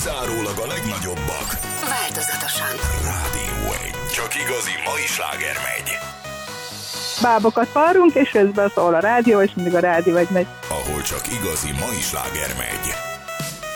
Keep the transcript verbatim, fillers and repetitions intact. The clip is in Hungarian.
Kizárólag a legnagyobbak. Változatosan. Rádió egy. Csak igazi mai sláger megy. Bábokat varrunk, és közben szól a rádió, és mindig a rádió egy megy. Ahol csak igazi mai sláger megy.